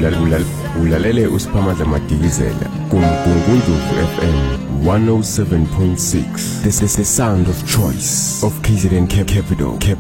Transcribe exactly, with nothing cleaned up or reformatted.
ulalele uSiphamandla Madikizela kuMgungundlovu F M one oh seven point six. This is the sound of choice of K Z N Capital.